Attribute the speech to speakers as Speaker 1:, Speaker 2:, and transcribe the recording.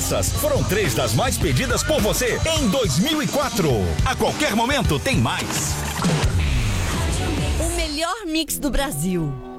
Speaker 1: Essas foram 3 das mais pedidas por você em 2004. A qualquer momento tem mais.
Speaker 2: O melhor mix do Brasil.